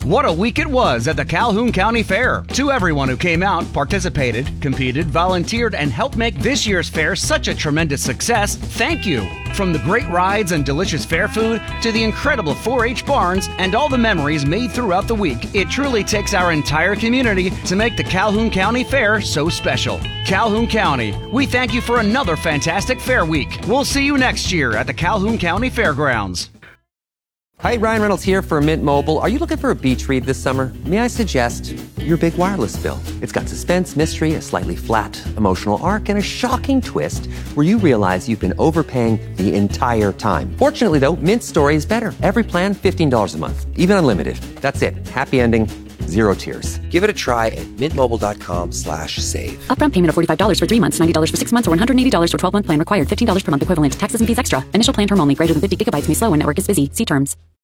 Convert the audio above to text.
What a week it was at the Calhoun County Fair. To everyone who came out, participated, competed, volunteered, and helped make this year's fair such a tremendous success, thank you. From the great rides and delicious fair food to the incredible 4-H barns and all the memories made throughout the week, it truly takes our entire community to make the Calhoun County Fair so special. Calhoun County, we thank you for another fantastic fair week. We'll see you next year at the Calhoun County Fairgrounds. Hi, Ryan Reynolds here for Mint Mobile. Are you looking for a beach read this summer? May I suggest your big wireless bill? It's got suspense, mystery, a slightly flat emotional arc, and a shocking twist where you realize you've been overpaying the entire time. Fortunately, though, Mint's story is better. Every plan, $15 a month, even unlimited. That's it. Happy ending. Zero tears. Give it a try at mintmobile.com/save. Upfront payment of $45 for 3 months, $90 for 6 months, or $180 for 12-month plan required. $15 per month equivalent. Taxes and fees extra. Initial plan term only. Greater than 50 gigabytes may slow when network is busy. See terms.